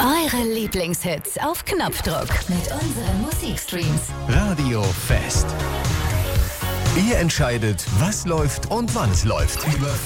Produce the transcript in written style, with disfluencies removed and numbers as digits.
Eure Lieblingshits auf Knopfdruck mit unseren Musikstreams. Radio Fest. Ihr entscheidet, was läuft und wann es läuft.